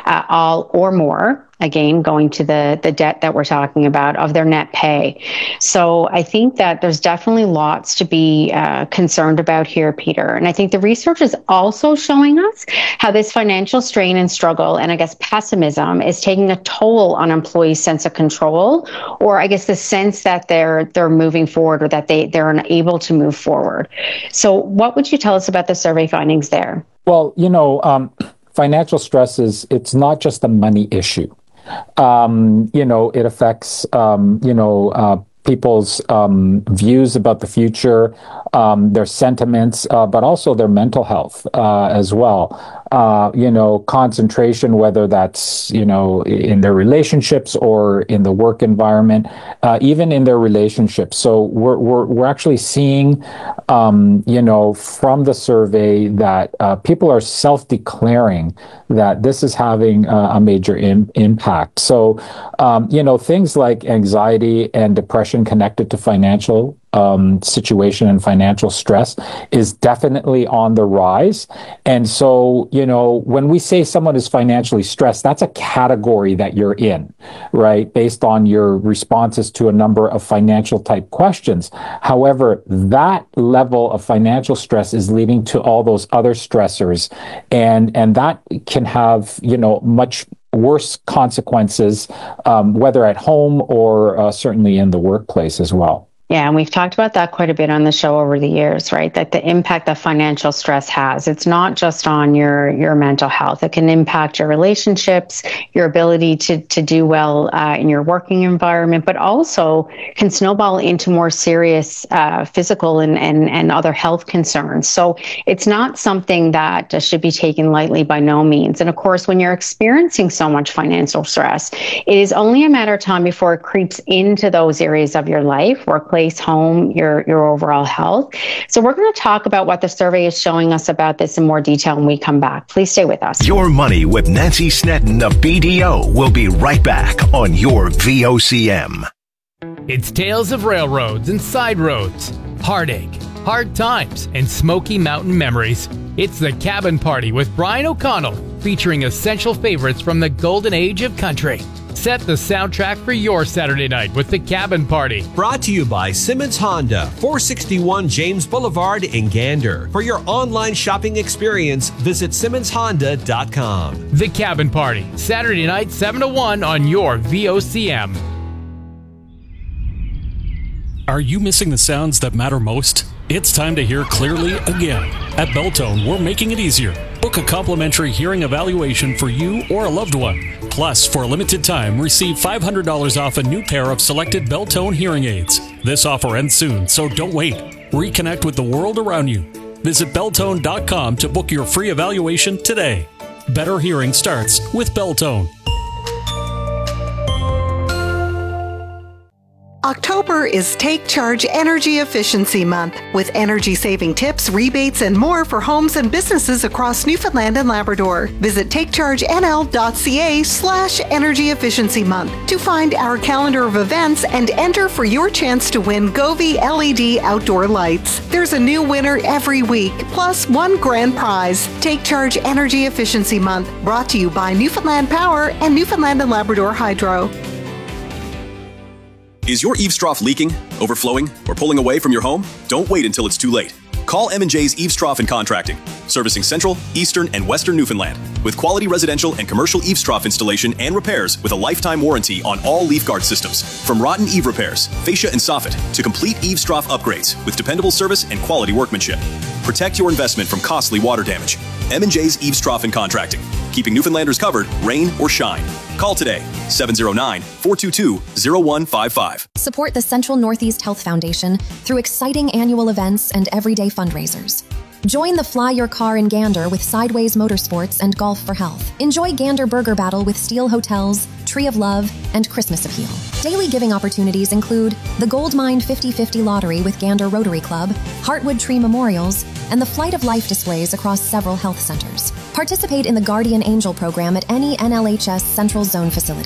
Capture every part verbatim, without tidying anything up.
uh, all or more. Again, going to the, the debt that we're talking about of their net pay. So I think that there's definitely lots to be uh, concerned about here, Peter. And I think the research is also showing us how this financial strain and struggle and I guess pessimism is taking a toll on employees' sense of control, or I guess the sense that they're they're moving forward or that they, they're unable to move forward. So what would you tell us about the survey findings there? Well, you know, um, financial stress is, it's not just a money issue. Um, you know, it affects, um, you know, uh, people's um, views about the future, um, their sentiments, uh, but also their mental health uh, as well. Uh, you know, concentration, whether that's, you know, in their relationships or in the work environment, uh, even in their relationships. So we're we're we're actually seeing, um, you know, from the survey that uh, people are self-declaring that this is having uh, a major im- impact. So, um, you know, things like anxiety and depression connected to financial um, situation and financial stress is definitely on the rise. And so, you know, when we say someone is financially stressed, that's a category that you're in, right? Based on your responses to a number of financial type questions. However, that level of financial stress is leading to all those other stressors. And, and that can have, you know, much worse consequences, um, whether at home or uh, certainly in the workplace as well. Yeah, and we've talked about that quite a bit on the show over the years, right? That the impact that financial stress has, it's not just on your, your mental health. It can impact your relationships, your ability to, to do well uh, in your working environment, but also can snowball into more serious uh, physical and, and, and other health concerns. So it's not something that uh, should be taken lightly by no means. And of course, when you're experiencing so much financial stress, it is only a matter of time before it creeps into those areas of your life, workplace, home, your, your overall health. So we're going to talk about what the survey is showing us about this in more detail when we come back. Please stay with us. Your Money with Nancy Snedden of B D O will be right back on your V O C M. It's tales of railroads and side roads, heartache, hard times, and Smoky Mountain memories. It's The Cabin Party with Brian O'Connell, featuring essential favorites from the golden age of country. Set the soundtrack for your Saturday night with The Cabin Party. Brought to you by Simmons Honda, four sixty-one James Boulevard in Gander. For your online shopping experience, visit simmons honda dot com. The Cabin Party, Saturday night, seven to one on your V O C M. Are you missing the sounds that matter most? It's time to hear clearly again. At Belltone, we're making it easier. Book a complimentary hearing evaluation for you or a loved one. Plus, for a limited time, receive five hundred dollars off a new pair of selected Belltone hearing aids. This offer ends soon, so don't wait. Reconnect with the world around you. Visit Belltone dot com to book your free evaluation today. Better hearing starts with Belltone. October is Take Charge Energy Efficiency Month, with energy-saving tips, rebates, and more for homes and businesses across Newfoundland and Labrador. Visit takechargenl.ca slash energy efficiency month to find our calendar of events and enter for your chance to win Govee L E D outdoor lights. There's a new winner every week, plus one grand prize. Take Charge Energy Efficiency Month, brought to you by Newfoundland Power and Newfoundland and Labrador Hydro. Is your eaves trough leaking, overflowing, or pulling away from your home? Don't wait until it's too late. Call M and J's Eaves Trough and Contracting, servicing Central, Eastern, and Western Newfoundland, with quality residential and commercial eaves trough installation and repairs with a lifetime warranty on all leaf guard systems. From rotten eave repairs, fascia and soffit, to complete eaves trough upgrades with dependable service and quality workmanship. Protect your investment from costly water damage. M and J's Eaves Trough and Contracting, keeping Newfoundlanders covered, rain or shine. Call today, seven oh nine, four two two, oh one five five. Support the Central Northeast Health Foundation through exciting annual events and everyday fundraisers. Join the Fly Your Car in Gander with Sideways Motorsports and Golf for Health. Enjoy Gander Burger Battle with Steel Hotels, Tree of Love, and Christmas Appeal. Daily giving opportunities include the Gold Mine fifty fifty Lottery with Gander Rotary Club, Heartwood Tree Memorials, and the Flight of Life displays across several health centers. Participate in the Guardian Angel program at any N L H S Central Zone facility.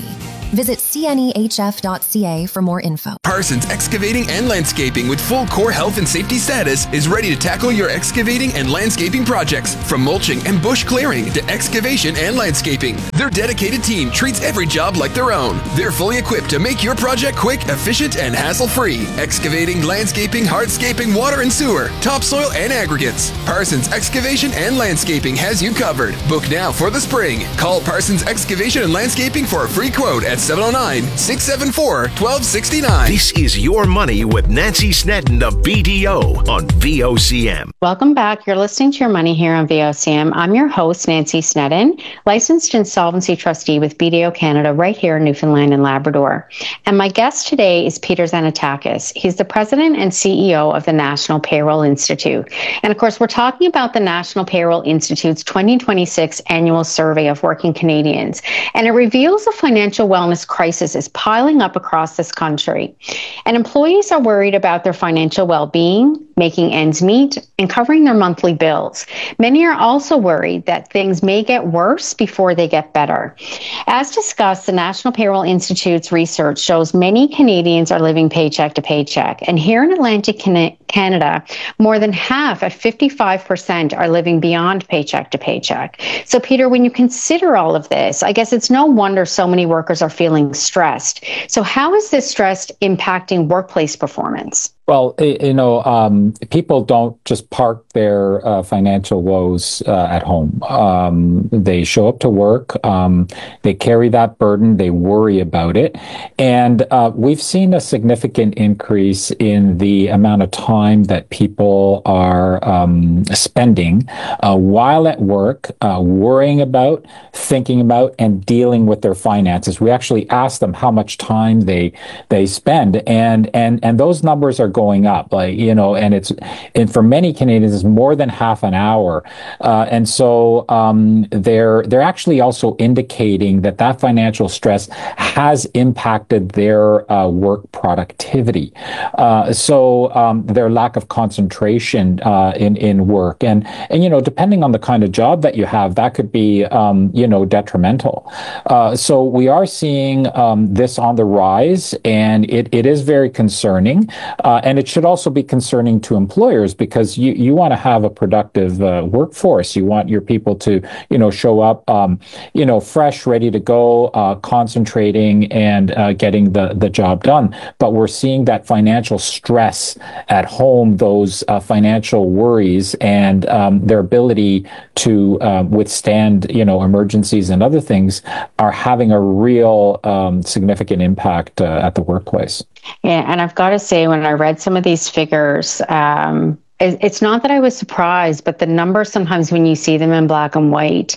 Visit c n e h f dot c a for more info. Parsons Excavating and Landscaping with full core health and safety status is ready to tackle your excavating and landscaping projects, from mulching and bush clearing to excavation and landscaping. Their dedicated team treats every job like their own. They're fully equipped to make your project quick, efficient, and hassle-free. Excavating, landscaping, hardscaping, water and sewer, topsoil and aggregates. Parsons Excavation and Landscaping has you covered. Book now for the spring. Call Parsons Excavation and Landscaping for a free quote at seven oh nine, six seven four, one two six nine. This is Your Money with Nancy Snedden, the B D O, on V O C M. Welcome back. You're listening to Your Money here on V O C M. I'm your host, Nancy Snedden, licensed insolvency trustee with B D O Canada right here in Newfoundland and Labrador. And my guest today is Peter Zanatakis. He's the president and C E O of the National Payroll Institute. And of course, we're talking about the National Payroll Institute's twenty twenty-six annual survey of working Canadians. And it reveals a financial wellness crisis is piling up across this country. And employees are worried about their financial well-being, making ends meet, and covering their monthly bills. Many are also worried that things may get worse before they get better. As discussed, the National Payroll Institute's research shows many Canadians are living paycheck to paycheck. And here in Atlantic Canada, more than half, at fifty-five percent, are living beyond paycheck to paycheck. So, Peter, when you consider all of this, I guess it's no wonder so many workers are feeling stressed. So how is this stress impacting workplace performance? Well, you know, um, people don't just park their uh, financial woes uh, at home. Um, they show up to work. Um, they carry that burden. They worry about it. And uh, we've seen a significant increase in the amount of time that people are um, spending uh, while at work, uh, worrying about, thinking about, and dealing with their finances. We actually ask them how much time they they spend, and and and those numbers are going going up, like, you know, and it's, and for many Canadians, it's more than half an hour. Uh, and so um, they're, they're actually also indicating that that financial stress has impacted their uh, work productivity. Uh, so um, their lack of concentration uh, in, in work. And, and, you know, depending on the kind of job that you have, that could be, um, you know, detrimental. Uh, so we are seeing um, this on the rise, and it, it is very concerning. Uh, and it should also be concerning to employers, because you, you want to have a productive uh, workforce. You want your people to, you know, show up, um, you know, fresh, ready to go, uh, concentrating and uh, getting the, the job done. But we're seeing that financial stress at home, those uh, financial worries, and um, their ability to uh, withstand, you know, emergencies and other things are having a real um, significant impact uh, at the workplace. Yeah, and I've got to say, when I read some of these figures, um, it, it's not that I was surprised, but the numbers sometimes when you see them in black and white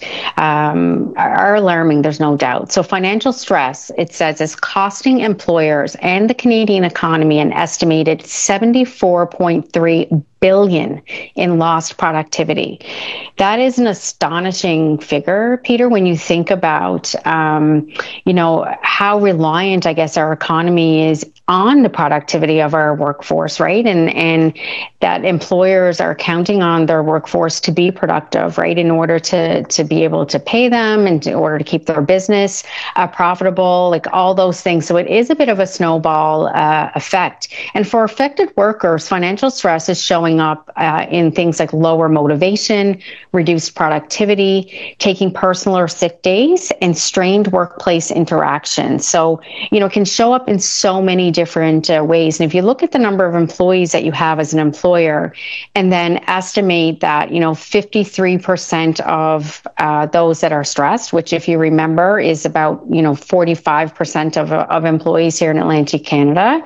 um, are, are alarming, there's no doubt. So financial stress, it says, is costing employers and the Canadian economy an estimated seventy-four point three billion in lost productivity. That is an astonishing figure, Peter, when you think about, um, you know, how reliant, I guess, our economy is on the productivity of our workforce, right? And and that employers are counting on their workforce to be productive, right, in order to to be able to pay them and in order to keep their business uh, profitable, like all those things. So it is a bit of a snowball uh, effect. And for affected workers, financial stress is showing up uh, in things like lower motivation, reduced productivity, taking personal or sick days, and strained workplace interactions. So, you know, it can show up in so many different uh, ways. And if you look at the number of employees that you have as an employer, and then estimate that, you know, fifty-three percent of uh, those that are stressed, which, if you remember, is about, you know, forty-five percent of, of employees here in Atlantic Canada,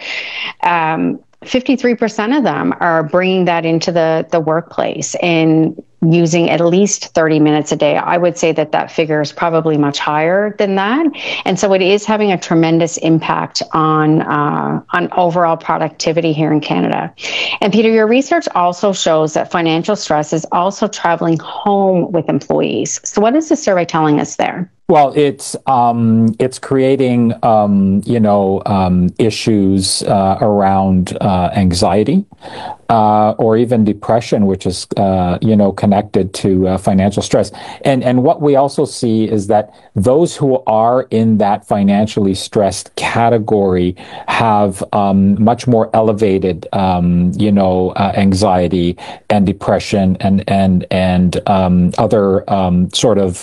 um, fifty-three percent of them are bringing that into the, the workplace and using at least thirty minutes a day. I would say that that figure is probably much higher than that. And so it is having a tremendous impact on uh, on overall productivity here in Canada. And Peter, your research also shows that financial stress is also traveling home with employees. So what is the survey telling us there? Well, it's um, it's creating um, you know um, issues uh, around uh, anxiety uh, or even depression, which is uh, you know connected to uh, financial stress. And and what we also see is that those who are in that financially stressed category have um, much more elevated um, you know uh, anxiety and depression and and and um, other um, sort of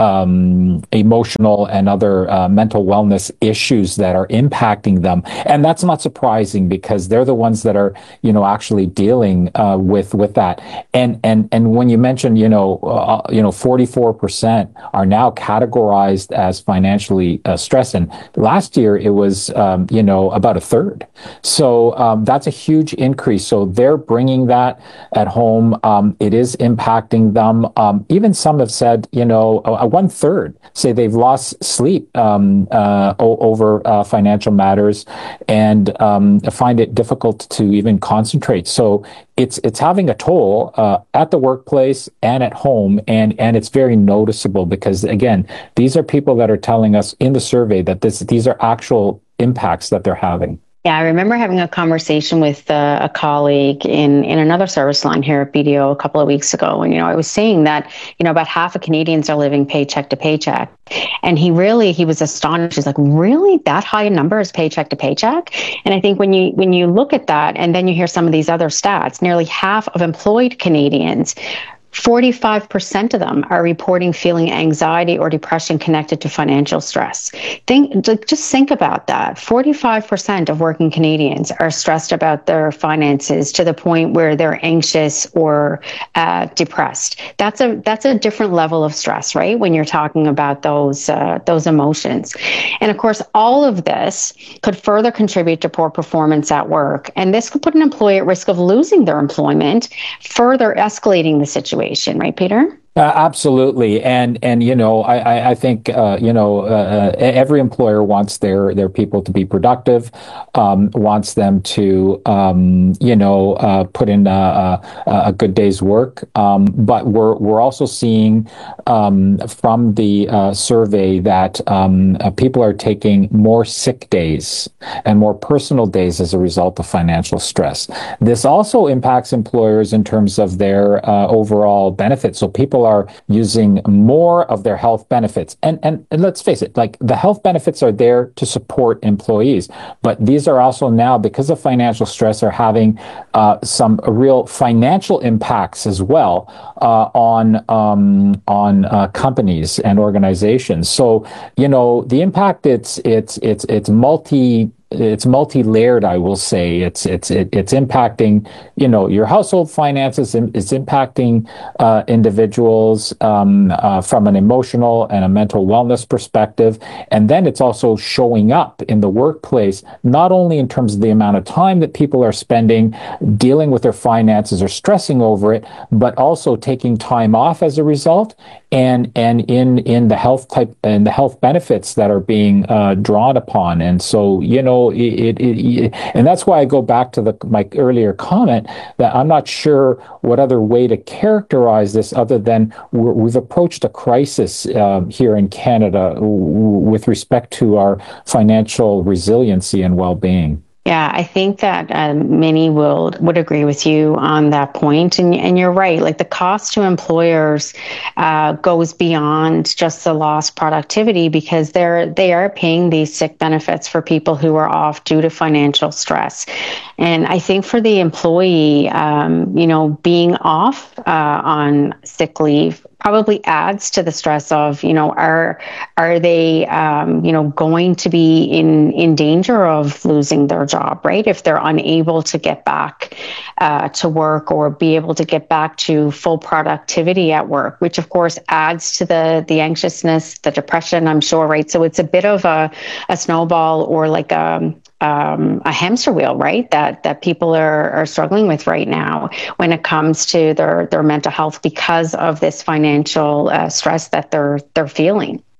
um, emotional and other uh, mental wellness issues that are impacting them. And that's not surprising because they're the ones that are, you know, actually dealing uh, with with that. And and and when you mentioned, you know, uh, you know, forty-four percent are now categorized as financially uh, stressed. And last year it was, um, you know, about a third. So um, that's a huge increase. So they're bringing that at home. Um, it is impacting them. Um, even some have said, you know, uh, one third say they've lost sleep um, uh, o- over uh, financial matters and um, find it difficult to even concentrate. So it's it's having a toll uh, at the workplace and at home, and and it's very noticeable because again, these are people that are telling us in the survey that this these are actual impacts that they're having. Yeah, I remember having a conversation with uh, a colleague in, in another service line here at B D O a couple of weeks ago. And, you know, I was saying that, you know, about half of Canadians are living paycheck to paycheck. And he really, he was astonished. He's like, really? That high a number is paycheck to paycheck? And I think when you when you look at that and then you hear some of these other stats, nearly half of employed Canadians, forty-five percent of them are reporting feeling anxiety or depression connected to financial stress. Think, just think about that. forty-five percent of working Canadians are stressed about their finances to the point where they're anxious or uh, depressed. That's a that's a different level of stress, right? When you're talking about those uh, those emotions, and of course, all of this could further contribute to poor performance at work, and this could put an employee at risk of losing their employment, further escalating the situation. Right, Peter? Uh, absolutely, and and you know, I I think uh, you know uh, every employer wants their their people to be productive, um, wants them to um, you know uh, put in a, a, a good day's work. Um, but we're we're also seeing um, from the uh, survey that um, uh, people are taking more sick days and more personal days as a result of financial stress. This also impacts employers in terms of their uh, overall benefits. So people are using more of their health benefits. And, and and let's face it, like the health benefits are there to support employees, but these are also now, because of financial stress, are having uh, some real financial impacts as well uh, on um, on uh, companies and organizations. So, you know, the impact, it's it's it's it's multi It's multi-layered, I will say. It's it's it, it's impacting, you know, your household finances. It's impacting uh, individuals um, uh, from an emotional and a mental wellness perspective, and then it's also showing up in the workplace, not only in terms of the amount of time that people are spending dealing with their finances or stressing over it, but also taking time off as a result, and and in in the health type and the health benefits that are being uh, drawn upon. And so, you know. It, it, it, and that's why I go back to the, my earlier comment that I'm not sure what other way to characterize this other than we're, we've approached a crisis um, here in Canada w- with respect to our financial resiliency and well-being. Yeah, I think that um, many will would agree with you on that point, and and you're right. Like the cost to employers uh, goes beyond just the lost productivity because they're they are paying these sick benefits for people who are off due to financial stress, and I think for the employee, um, you know, being off uh, on sick leave probably adds to the stress of, you know, are are they, um, you know, going to be in, in danger of losing their job, right? If they're unable to get back uh, to work or be able to get back to full productivity at work, which of course adds to the the anxiousness, the depression, I'm sure, right? So it's a bit of a, a snowball or like a, um, a hamster wheel, right? That that people are, are struggling with right now when it comes to their, their mental health because of this financial uh, stress that they're they're feeling.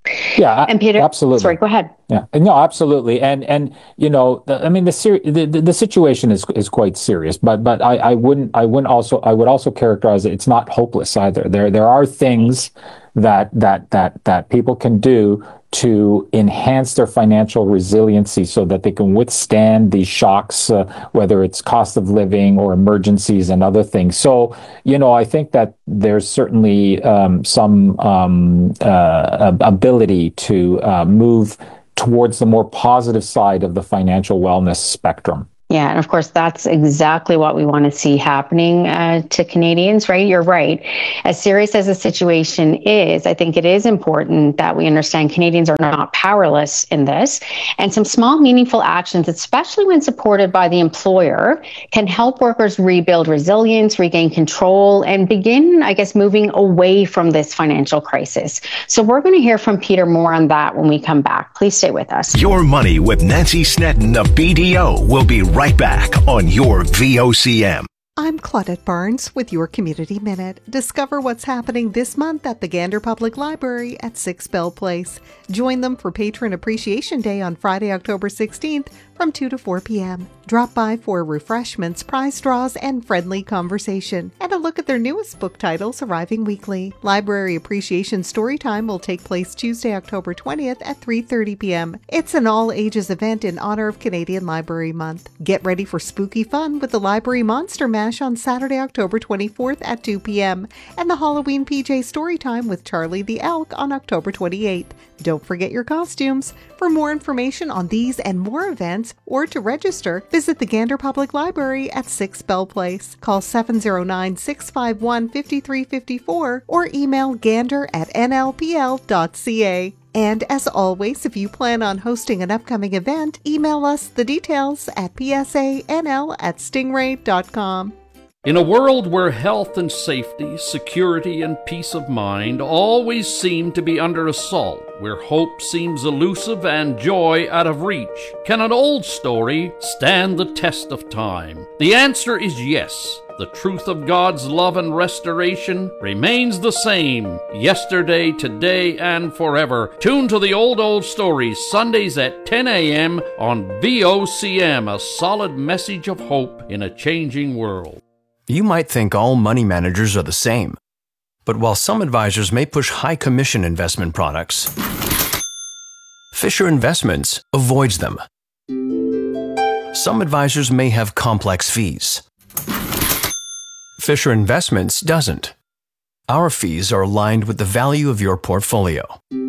Yeah, and Peter, absolutely. Sorry, go ahead. Yeah, no, absolutely, and and you know, the, I mean, the, ser- the the the situation is is quite serious, but but I, I wouldn't I wouldn't also I would also characterize it. It's not hopeless either. There there are things that that that that people can do to enhance their financial resiliency so that they can withstand these shocks, uh, whether it's cost of living or emergencies and other things. So, you know, I think that there's certainly um, some um, uh, ability to uh, move towards the more positive side of the financial wellness spectrum. Yeah, and of course, that's exactly what we want to see happening uh, to Canadians, right? You're right. As serious as the situation is, I think it is important that we understand Canadians are not powerless in this. And some small, meaningful actions, especially when supported by the employer, can help workers rebuild resilience, regain control, and begin, I guess, moving away from this financial crisis. So we're going to hear from Peter more on that when we come back. Please stay with us. Your Money with Nancy Sneddon of B D O will be right back on your V O C M. I'm Claudette Barnes with your Community Minute. Discover what's happening this month at the Gander Public Library at six Bell Place. Join them for Patron Appreciation Day on Friday, October sixteenth from two to four p.m. Drop by for refreshments, prize draws, and friendly conversation. And a look at their newest book titles arriving weekly. Library Appreciation Storytime will take place Tuesday, October twentieth at three thirty p.m. It's an all-ages event in honor of Canadian Library Month. Get ready for spooky fun with the Library Monster Mash on Saturday, October twenty-fourth at two p.m. and the Halloween P J Storytime with Charlie the Elk on October twenty-eighth. Don't forget your costumes. For more information on these and more events, or to register, visit the Gander Public Library at six Bell Place. Call seven oh nine, six five one, five three five four or email gander at n l p l dot c a. And as always, if you plan on hosting an upcoming event, email us the details at p s a n l at stingray dot com. In a world where health and safety, security and peace of mind always seem to be under assault, where hope seems elusive and joy out of reach, can an old story stand the test of time? The answer is yes. The truth of God's love and restoration remains the same, yesterday, today, and forever. Tune to the Old Old Stories, Sundays at ten a.m. on V O C M, a solid message of hope in a changing world. You might think all money managers are the same, but while some advisors may push high commission investment products, Fisher Investments avoids them. Some advisors may have complex fees. Fisher Investments doesn't. Our fees are aligned with the value of your portfolio.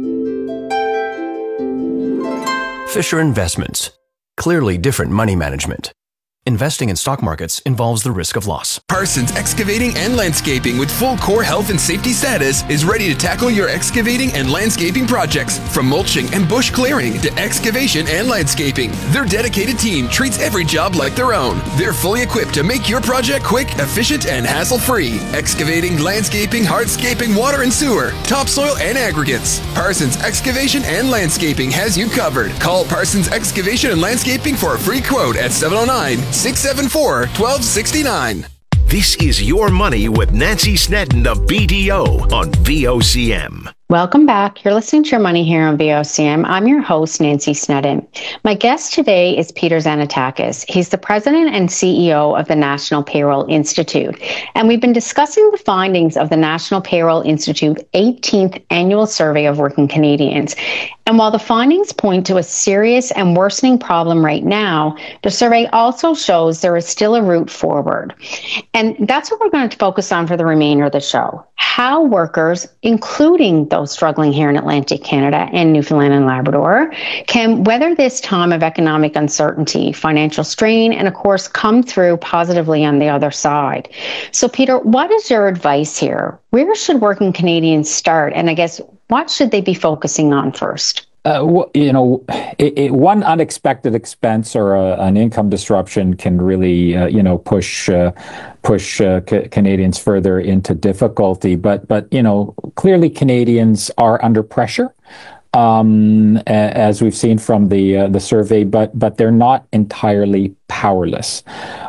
Fisher Investments. Clearly different money management. Investing in stock markets involves the risk of loss. Parsons Excavating and Landscaping with full core health and safety status is ready to tackle your excavating and landscaping projects. From mulching and bush clearing to excavation and landscaping, their dedicated team treats every job like their own. They're fully equipped to make your project quick, efficient, and hassle-free. Excavating, landscaping, hardscaping, water and sewer, topsoil, and aggregates. Parsons Excavation and Landscaping has you covered. Call Parsons Excavation and Landscaping for a free quote at seven oh nine, six seven four, one two six nine. This is Your Money with Nancy Sneddon of B D O on V O C M. Welcome back. You're listening to Your Money here on V O C M. I'm your host, Nancy Sneddon. My guest today is Peter Xanatakis. He's the president and C E O of the National Payroll Institute. And we've been discussing the findings of the National Payroll Institute eighteenth annual survey of working Canadians. And while the findings point to a serious and worsening problem right now, the survey also shows there is still a route forward. And that's what we're going to focus on for the remainder of the show. How workers, including those struggling here in Atlantic Canada and Newfoundland and Labrador, can weather this time of economic uncertainty, financial strain, and of course, come through positively on the other side. So, Peter, what is your advice here? Where should working Canadians start? And I guess, what should they be focusing on first? Uh, well, you know, it, it, one unexpected expense or a, an income disruption can really, uh, you know, push uh, push uh, ca- Canadians further into difficulty. But but you know, clearly Canadians are under pressure, um, a- as we've seen from the uh, the survey. But but they're not entirely powerless.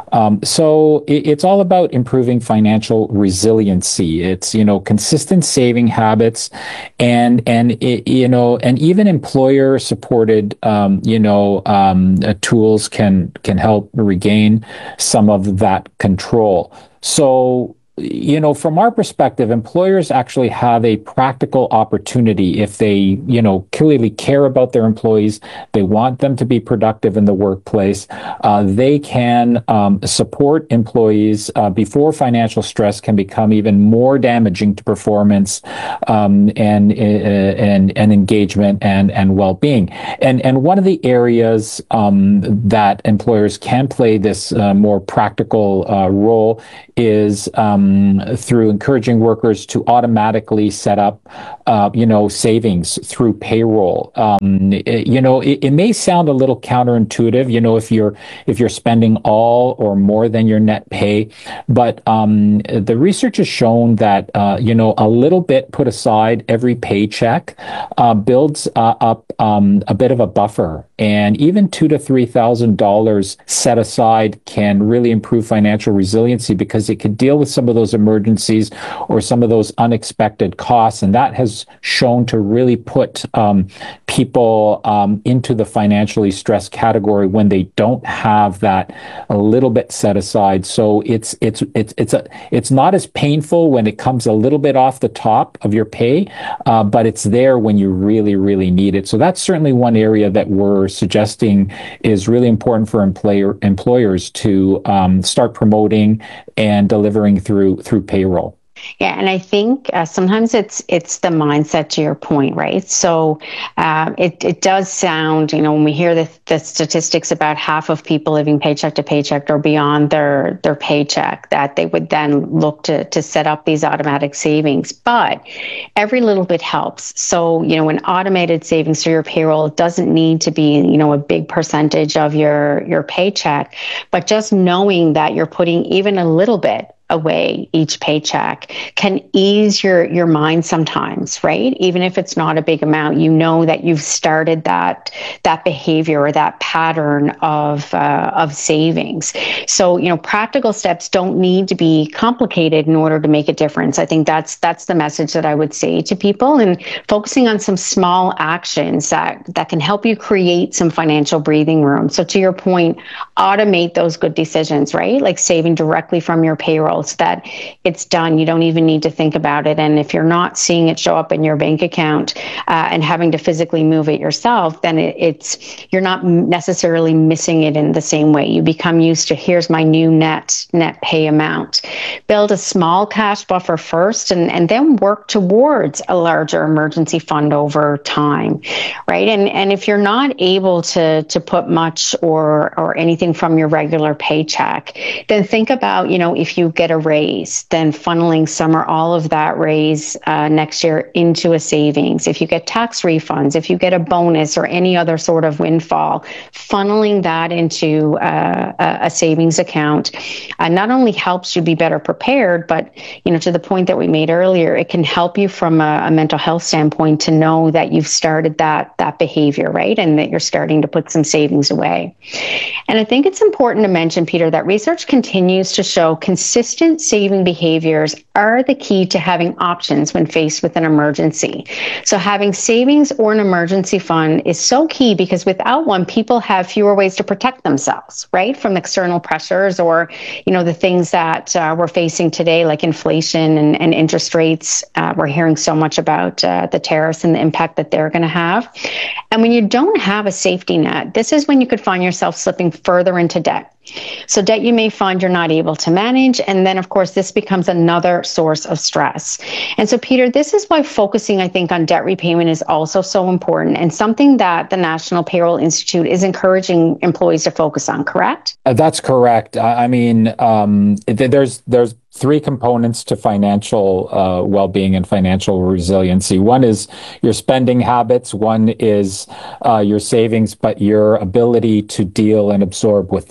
Um, so it, it's all about improving financial resiliency. It's, you know, consistent saving habits and, and, it, you know, and even employer supported, um, you know, um, uh, tools can, can help regain some of that control. So, you know, from our perspective, employers actually have a practical opportunity if they, you know, clearly care about their employees, they want them to be productive in the workplace. Uh, they can um, support employees uh, before financial stress can become even more damaging to performance um, and, uh, and and engagement and and well-being. And and one of the areas um, that employers can play this uh, more practical uh, role is um, through encouraging workers to automatically set up, uh, you know, savings through payroll. Um, it, you know, it, it may sound a little counterintuitive, you know, if you're if you're spending all or more than your net pay, but um, the research has shown that uh, you know, a little bit put aside every paycheck uh, builds uh, up um, a bit of a buffer, and even two to three thousand dollars set aside can really improve financial resiliency because it could deal with some of those emergencies or some of those unexpected costs. And that has shown to really put um, people um, into the financially stressed category when they don't have that a little bit set aside. So it's it's it's it's a it's not as painful when it comes a little bit off the top of your pay, uh, but it's there when you really, really need it. So that's certainly one area that we're suggesting is really important for employer employers to um, start promoting and delivering through through payroll. Yeah, and I think uh, sometimes it's it's the mindset, to your point, right? So uh, it it does sound, you know, when we hear the, the statistics about half of people living paycheck to paycheck or beyond their their paycheck, that they would then look to to set up these automatic savings. But every little bit helps. So, you know, an automated savings through your payroll, it doesn't need to be, you know, a big percentage of your your paycheck, but just knowing that you're putting even a little bit away each paycheck can ease your your mind sometimes, right? Even if it's not a big amount, you know that you've started that that behavior or that pattern of uh, of savings. So, you know, practical steps don't need to be complicated in order to make a difference. I think that's that's the message that I would say to people, and focusing on some small actions that that can help you create some financial breathing room. So to your point, automate those good decisions, right? Like saving directly from your payroll, so that it's done. You don't even need to think about it. And if you're not seeing it show up in your bank account uh, and having to physically move it yourself, then it, it's you're not necessarily missing it in the same way. You become used to, here's my new net net pay amount. Build a small cash buffer first, and, and then work towards a larger emergency fund over time, right? And and if you're not able to to put much or or anything from your regular paycheck, then think about, you know, if you get a raise, then funneling some or all of that raise uh, next year into a savings. If you get tax refunds, if you get a bonus or any other sort of windfall, funneling that into uh, a, a savings account uh, not only helps you be better prepared, but, you know, to the point that we made earlier, it can help you from a, a mental health standpoint to know that you've started that that behavior, right? And that you're starting to put some savings away. And I think it's important to mention, Peter, that research continues to show consistent saving behaviors are the key to having options when faced with an emergency. So having savings or an emergency fund is so key, because without one, people have fewer ways to protect themselves, right, from external pressures or, you know, the things that uh, we're facing today, like inflation and, and interest rates. Uh, we're hearing so much about uh, the tariffs and the impact that they're going to have. And when you don't have a safety net, this is when you could find yourself slipping further into debt. So debt you may find you're not able to manage. And then, of course, this becomes another source of stress. And so, Peter, this is why focusing, I think, on debt repayment is also so important, and something that the National Payroll Institute is encouraging employees to focus on, correct? Uh, that's correct. I, I mean, um, th- there's there's three components to financial uh, well-being and financial resiliency. One is your spending habits. One is uh, your savings, but your ability to deal and absorb with uh,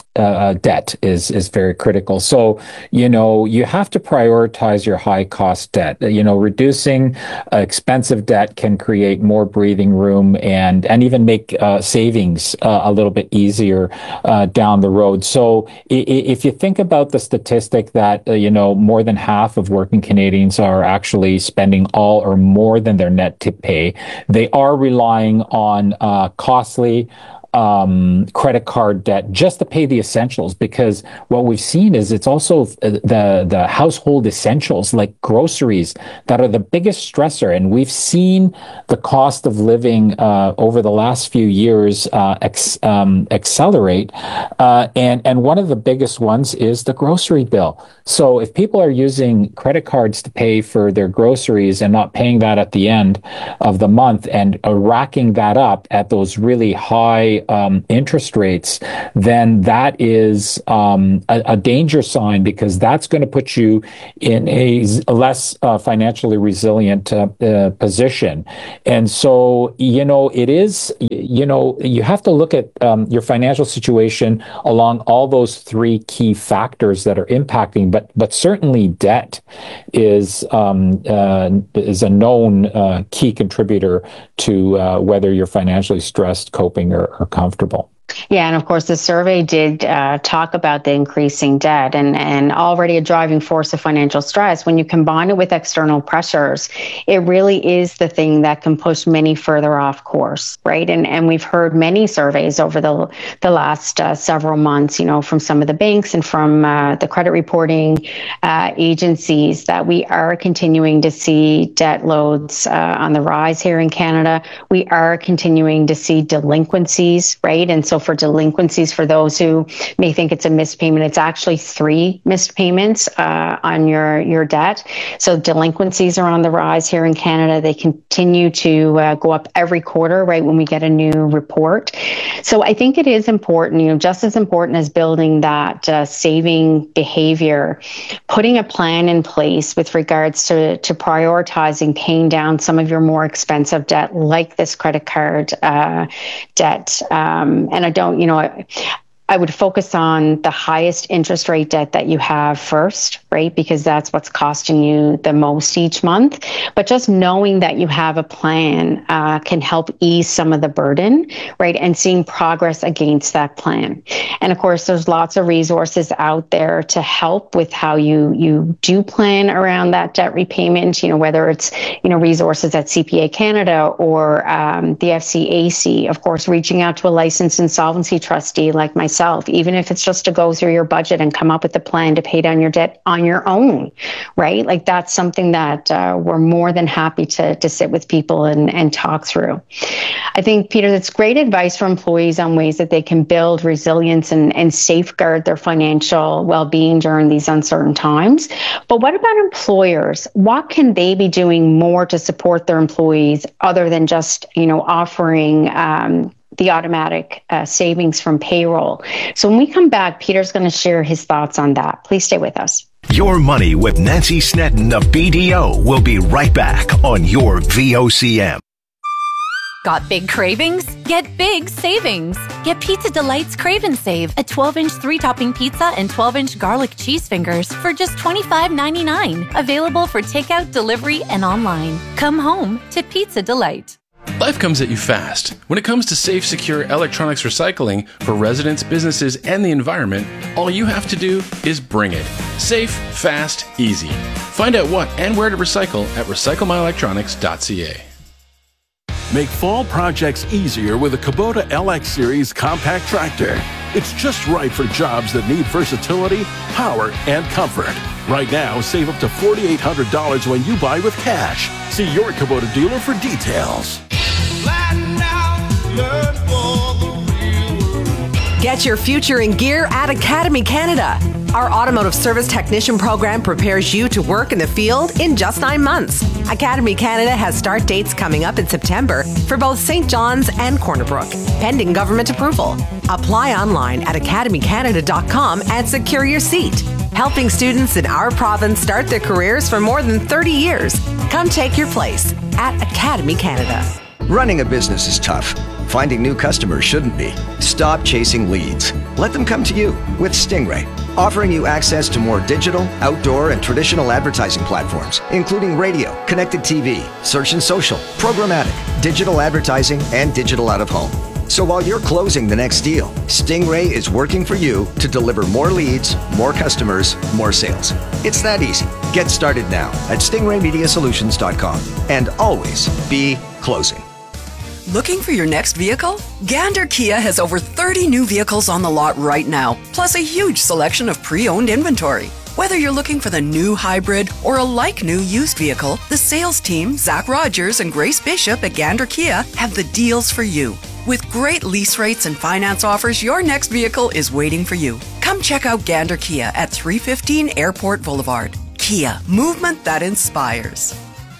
uh, debt is is very critical. So, you know, you have to prioritize your high cost debt. You know, reducing uh, expensive debt can create more breathing room and and even make uh, savings uh, a little bit easier uh, down the road. So, I- if you think about the statistic that uh, you know more than half of working Canadians are actually spending all or more than their net to pay, they are relying on uh, costly um, credit card debt just to pay the essentials, because what we've seen is it's also the, the household essentials like groceries that are the biggest stressor. And we've seen the cost of living uh, over the last few years uh, ex, um, accelerate. Uh, and, and one of the biggest ones is the grocery bill. So if people are using credit cards to pay for their groceries and not paying that at the end of the month and uh, racking that up at those really high Um, interest rates, then that is um, a, a danger sign, because that's going to put you in a, a less uh, financially resilient uh, uh, position. And so, you know, it is, you know, you have to look at um, your financial situation along all those three key factors that are impacting, but but certainly debt is um, uh, is a known uh, key contributor to uh, whether you're financially stressed, coping, or, or comfortable. Yeah, and of course, the survey did uh, talk about the increasing debt and, and already a driving force of financial stress. When you combine it with external pressures, it really is the thing that can push many further off course, right? And and we've heard many surveys over the the last uh, several months, you know, from some of the banks and from uh, the credit reporting uh, agencies, that we are continuing to see debt loads uh, on the rise here in Canada. We are continuing to see delinquencies, right? And so for delinquencies, for those who may think it's a missed payment, it's actually three missed payments uh, on your, your debt. So delinquencies are on the rise here in Canada. They continue to uh, go up every quarter, right, when we get a new report. So I think it is important, you know, just as important as building that uh, saving behavior, putting a plan in place with regards to, to prioritizing paying down some of your more expensive debt, like this credit card uh, debt. Um, and I don't, you know, I, I would focus on the highest interest rate debt that you have first, right? Because that's what's costing you the most each month. But just knowing that you have a plan uh, can help ease some of the burden, right? And seeing progress against that plan. And of course, there's lots of resources out there to help with how you, you do plan around that debt repayment, you know, whether it's, you know, resources at C P A Canada or um, the F C A C, of course, reaching out to a licensed insolvency trustee like myself, even if it's just to go through your budget and come up with a plan to pay down your debt on your own, right? Like that's something that uh, we're more than happy to, to sit with people and, and talk through. I think, Peter, that's great advice for employees on ways that they can build resilience and, and safeguard their financial well-being during these uncertain times. But what about employers? What can they be doing more to support their employees other than just, you know, offering um, the automatic uh, savings from payroll? So when we come back, Peter's going to share his thoughts on that. Please stay with us. Your Money with Nancy Snedden of B D O will be right back on your V O C M. Got big cravings? Get big savings. Get Pizza Delight's Crave and Save, a twelve-inch three-topping pizza and twelve-inch garlic cheese fingers for just twenty-five ninety-nine. Available for takeout, delivery, and online. Come home to Pizza Delight. Life comes at you fast. When it comes to safe, secure electronics recycling for residents, businesses, and the environment, all you have to do is bring it. Safe, fast, easy. Find out what and where to recycle at recycle my electronics dot c a. Make fall projects easier with a Kubota L X Series compact tractor. It's just right for jobs that need versatility, power, and comfort. Right now, save up to four thousand eight hundred dollars when you buy with cash. See your Kubota dealer for details. Get your future in gear at Academy Canada. Our automotive service technician program prepares you to work in the field in just nine months. Academy Canada has start dates coming up in September for both Saint John's and Corner Brook, pending government approval. Apply online at academy canada dot com and secure your seat. Helping students in our province start their careers for more than thirty years. Come take your place at Academy Canada. Running a business is tough. Finding new customers shouldn't be. Stop chasing leads. Let them come to you with Stingray, offering you access to more digital, outdoor, and traditional advertising platforms, including radio, connected T V, search and social, programmatic, digital advertising, and digital out-of-home. So while you're closing the next deal, Stingray is working for you to deliver more leads, more customers, more sales. It's that easy. Get started now at stingray media solutions dot com and always be closing. Looking for your next vehicle? Gander Kia has over thirty new vehicles on the lot right now, plus a huge selection of pre-owned inventory. Whether you're looking for the new hybrid or a like-new used vehicle, the sales team, Zach Rogers and Grace Bishop at Gander Kia, have the deals for you. With great lease rates and finance offers, your next vehicle is waiting for you. Come check out Gander Kia at three fifteen Airport Boulevard. Kia, movement that inspires.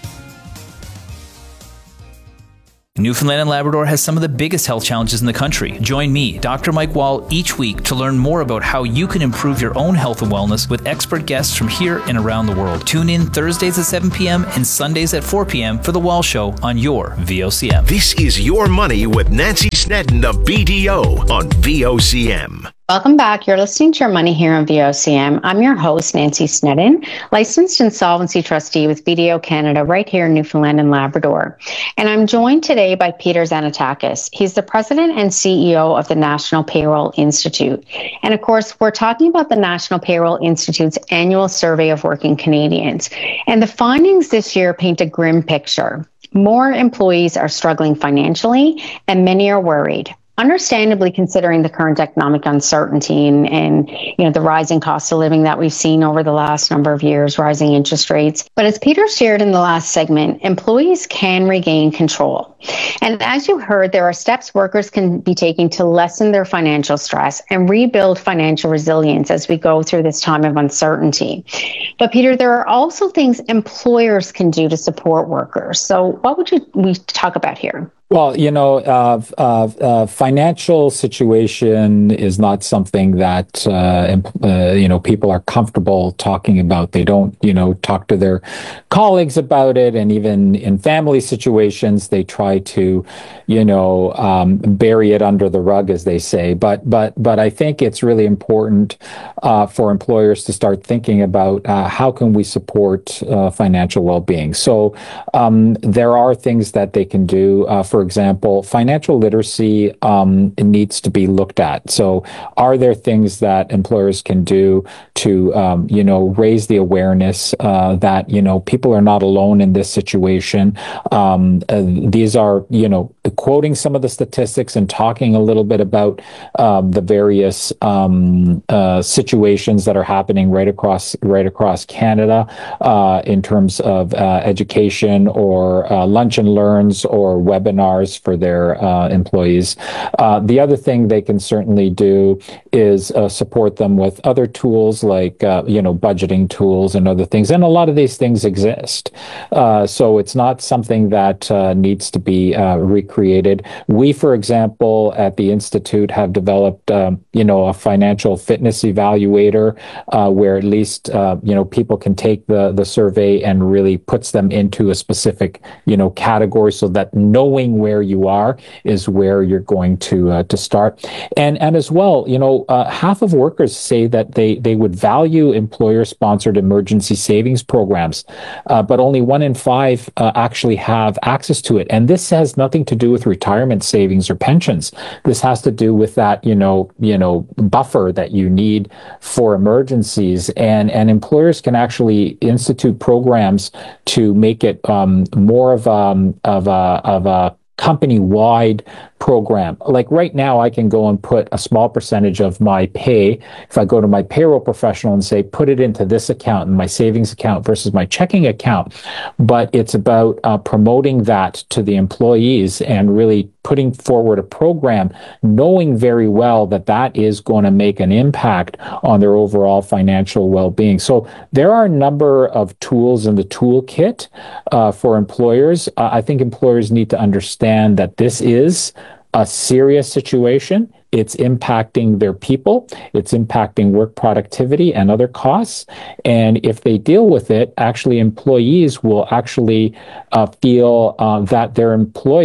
Newfoundland and Labrador has some of the biggest health challenges in the country. Join me, Doctor Mike Wall, each week to learn more about how you can improve your own health and wellness with expert guests from here and around the world. Tune in Thursdays at seven p.m. and Sundays at four p.m. for The Wall Show on your V O C M. This is Your Money with Nancy Snedden of B D O on V O C M. Welcome back. You're listening to Your Money here on V O C M. I'm your host, Nancy Snedden, licensed insolvency trustee with B D O Canada right here in Newfoundland and Labrador. And I'm joined today by Peter Zanatakis. He's the president and C E O of the National Payroll Institute. And of course, we're talking about the National Payroll Institute's annual survey of working Canadians. And the findings this year paint a grim picture. More employees are struggling financially, and many are worried. Understandably, considering the current economic uncertainty and, and you know the rising cost of living that we've seen over the last number of years, rising interest rates. But as Peter shared in the last segment, employees can regain control. And as you heard, there are steps workers can be taking to lessen their financial stress and rebuild financial resilience as we go through this time of uncertainty. But Peter, there are also things employers can do to support workers. So what would you we talk about here? Well, you know, uh, uh, uh, financial situation is not something that, uh, uh, you know, people are comfortable talking about. They don't, you know, talk to their colleagues about it. And even in family situations, they try to, you know, um, bury it under the rug, as they say. But but but I think it's really important uh, for employers to start thinking about uh, how can we support uh, financial well-being. So um, there are things that they can do. Uh, for For example, financial literacy um, needs to be looked at. So are there things that employers can do to, um, you know, raise the awareness uh, that, you know, people are not alone in this situation? Um, uh, these are, you know, quoting some of the statistics and talking a little bit about um, the various um, uh, situations that are happening right across right across Canada uh, in terms of uh, education or uh, lunch and learns or webinars for their uh, employees. Uh, the other thing they can certainly do is uh, support them with other tools like, uh, you know, budgeting tools and other things. And a lot of these things exist. Uh, so it's not something that uh, needs to be uh, recreated. We, for example, at the Institute have developed, um, you know, a financial fitness evaluator uh, where at least, uh, you know, people can take the, the survey and really puts them into a specific, you know, category so that knowing where you are is where you're going to uh, to start. And and as well, you know, uh, half of workers say that they they would value employer-sponsored emergency savings programs, uh, but only one in five uh, actually have access to it. And this has nothing to do with retirement savings or pensions. This has to do with that, you know, you know, buffer that you need for emergencies. And and employers can actually institute programs to make it um, more of um of a of a company-wide program. Like right now, I can go and put a small percentage of my pay. If I go to my payroll professional and say, put it into this account, in my savings account versus my checking account. But it's about uh, promoting that to the employees and really putting forward a program, knowing very well that that is going to make an impact on their overall financial well-being. So there are a number of tools in the toolkit uh, for employers. Uh, I think employers need to understand that this is a serious situation. It's impacting their people. It's impacting work productivity and other costs. And if they deal with it, actually employees will actually uh, feel uh, that their employer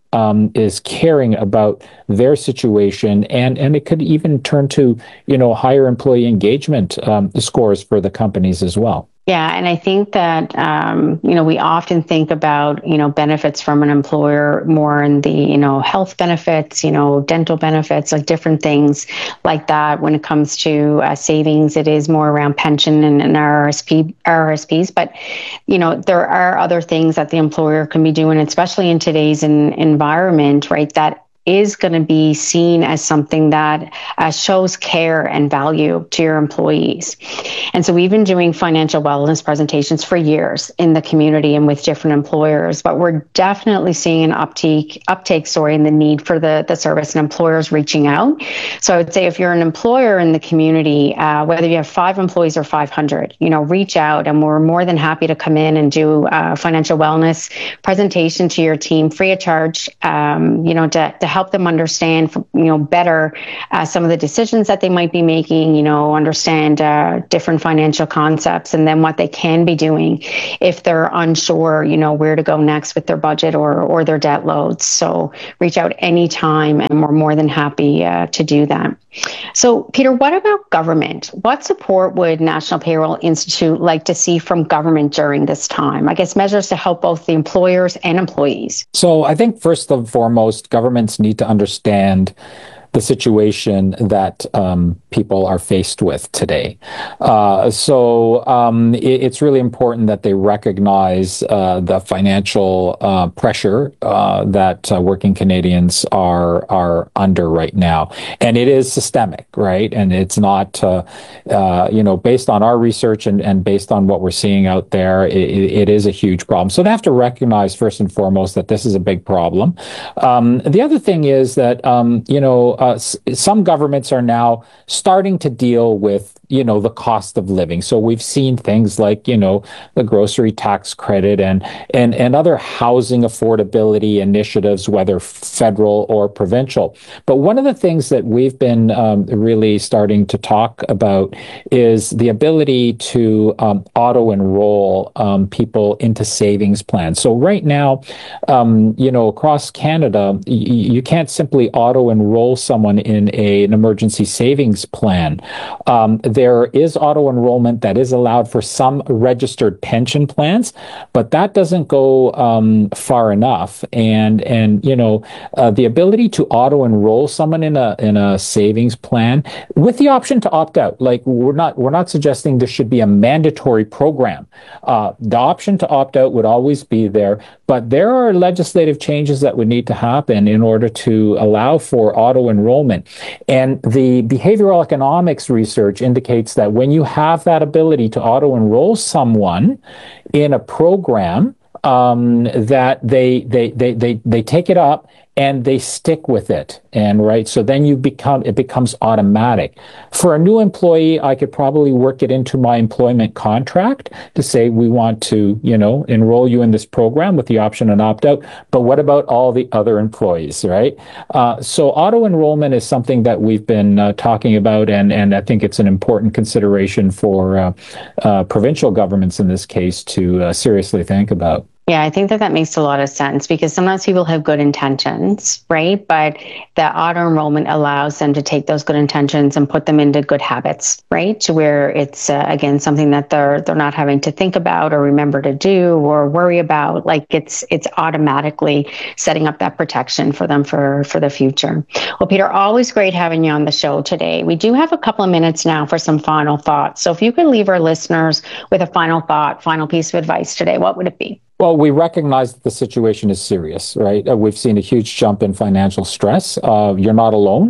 um, is caring about their situation, and and it could even turn to, you know, higher employee engagement um, scores for the companies as well. Yeah, and I think that, um, you know, we often think about, you know, benefits from an employer more in the, you know, health benefits, you know, dental benefits, like different things like that. When it comes to uh, savings, it is more around pension and, and R S P, R S Ps. But, you know, there are other things that the employer can be doing, especially in today's in, environment, right, that is going to be seen as something that uh, shows care and value to your employees. And so we've been doing financial wellness presentations for years in the community and with different employers, but we're definitely seeing an uptake, uptake sorry, in the need for the, the service and employers reaching out. So I would say if you're an employer in the community, uh, whether you have five employees or five hundred, you know, reach out, and we're more than happy to come in and do a financial wellness presentation to your team free of charge, um, you know, to, to help them understand, you know, better uh, some of the decisions that they might be making, you know, understand uh, different financial concepts, and then what they can be doing if they're unsure, you know, where to go next with their budget or or their debt loads. So reach out anytime, and we're more than happy uh, to do that. So, Peter, what about government? What support would National Payroll Institute like to see from government during this time? I guess measures to help both the employers and employees. So I think first and foremost, governments need to understand the situation that um, people are faced with today. Uh, so um, it, it's really important that they recognize uh, the financial uh, pressure uh, that uh, working Canadians are are under right now, and it is systemic, right? And it's not, uh, uh, you know, based on our research and, and based on what we're seeing out there, it, it is a huge problem. So they have to recognize first and foremost that this is a big problem. Um, the other thing is that um, you know. Uh, some governments are now starting to deal with, you know, the cost of living. So we've seen things like, you know, the grocery tax credit and and and other housing affordability initiatives, whether federal or provincial. But one of the things that we've been um, really starting to talk about is the ability to um, auto-enroll um, people into savings plans. So right now, um, you know, across Canada, y- you can't simply auto-enroll someone in a, an emergency savings plan. Um, there is auto-enrollment that is allowed for some registered pension plans, but that doesn't go um, far enough. And, and you know, uh, the ability to auto-enroll someone in a in a savings plan with the option to opt out. Like, we're not we're not suggesting there should be a mandatory program. Uh, the option to opt out would always be there, but there are legislative changes that would need to happen in order to allow for auto-enrollment. And the behavioral economics research indicates that when you have that ability to auto-enroll someone in a program, um, that they, they, they, they, they take it up and they stick with it. And right, so then you become, it becomes automatic. For a new employee, I could probably work it into my employment contract to say, we want to, you know, enroll you in this program with the option of opt out. But what about all the other employees, right? Uh, so auto enrollment is something that we've been uh, talking about, and, and I think it's an important consideration for uh, uh, provincial governments in this case to uh, seriously think about. Yeah, I think that that makes a lot of sense, because sometimes people have good intentions, right? But the auto enrollment allows them to take those good intentions and put them into good habits, right? To where it's, uh, again, something that they're they're not having to think about or remember to do or worry about. Like, it's it's automatically setting up that protection for them for, for the future. Well, Peter, always great having you on the show today. We do have a couple of minutes now for some final thoughts. So if you could leave our listeners with a final thought, final piece of advice today, what would it be? Well, we recognize that the situation is serious, right? Uh, we've seen a huge jump in financial stress. Uh, you're not alone.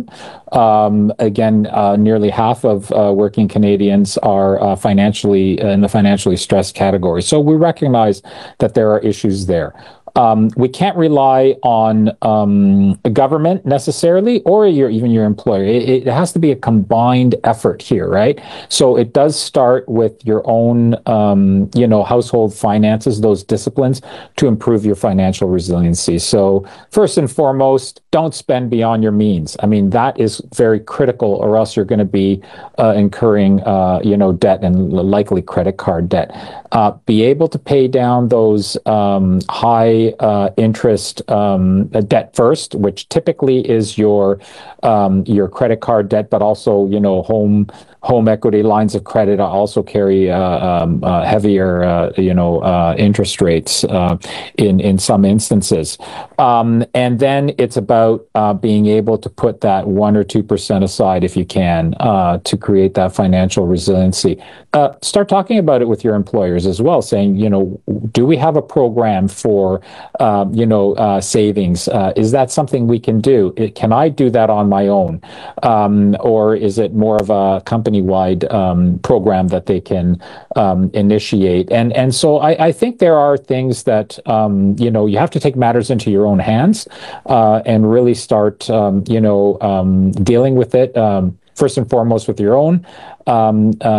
Um, again, uh, nearly half of uh, working Canadians are uh, financially in the financially stressed category. So we recognize that there are issues there. Um, we can't rely on um, a government necessarily, or your, even your employer. It, it has to be a combined effort here, right? So it does start with your own, um, you know, household finances, those disciplines to improve your financial resiliency. So first and foremost, don't spend beyond your means. I mean, that is very critical, or else you're going to be uh, incurring, uh, you know, debt and likely credit card debt. Uh, be able to pay down those um, high pay uh, interest um, debt first, which typically is your um, your credit card debt, but also, you know, home home equity lines of credit also carry uh, um, uh, heavier, uh, you know, uh, interest rates uh, in in some instances. Um, and then it's about uh, being able to put that one or two percent aside if you can uh, to create that financial resiliency. Uh, start talking about it with your employers as well, saying, you know, do we have a program for, um, you know, uh, savings? Uh, is that something we can do? It, can I do that on my own? Um, or is it more of a company-wide um, program that they can um, initiate? And and so I, I think there are things that, um, you know, you have to take matters into your own hands uh, and really start, um, you know, um, dealing with it. Um, First and foremost with your own um, uh,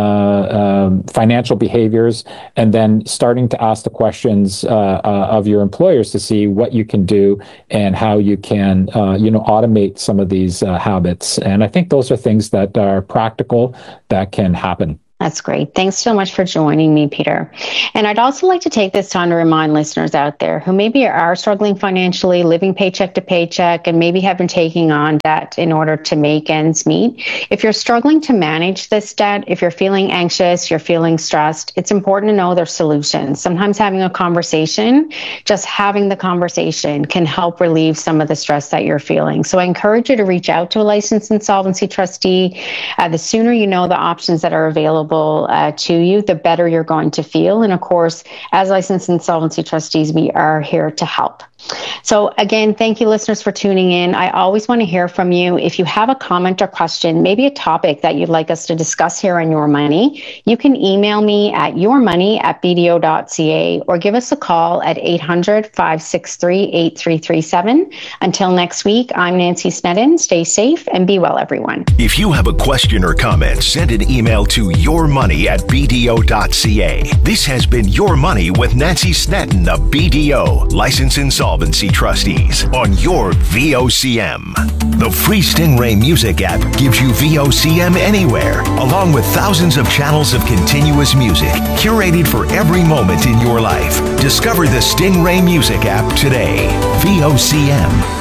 uh, financial behaviors, and then starting to ask the questions uh, uh, of your employers to see what you can do and how you can, uh, you know, automate some of these uh, habits. And I think those are things that are practical that can happen. That's great. Thanks so much for joining me, Peter. And I'd also like to take this time to remind listeners out there who maybe are struggling financially, living paycheck to paycheck, and maybe have been taking on debt in order to make ends meet. If you're struggling to manage this debt, if you're feeling anxious, you're feeling stressed, it's important to know there's solutions. Sometimes having a conversation, just having the conversation can help relieve some of the stress that you're feeling. So I encourage you to reach out to a licensed insolvency trustee. Uh, the sooner you know the options that are available Uh, to you, the better you're going to feel. And of course, as licensed insolvency trustees, we are here to help. So again, thank you listeners for tuning in. I always want to hear from you. If you have a comment or question, maybe a topic that you'd like us to discuss here on Your Money, you can email me at yourmoney at b d o dot c a or give us a call at eight hundred, five six three, eight three three seven. Until next week, I'm Nancy Sneddon. Stay safe and be well, everyone. If you have a question or comment, send an email to yourmoney at b d o dot c a. This has been Your Money with Nancy Sneddon of B D O, Licensed Insolvency Trustees, on your V O C M. The free Stingray music app gives you V O C M anywhere, along with thousands of channels of continuous music, curated for every moment in your life. Discover the Stingray music app today. V O C M.